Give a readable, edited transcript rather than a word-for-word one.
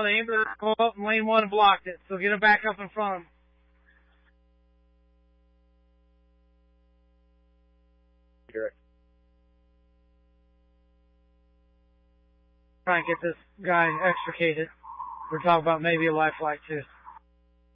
The ambulance go up in lane 1 and blocked it, so get it back up in front of them. Try and get this guy extricated. We're talking about maybe a life flight too.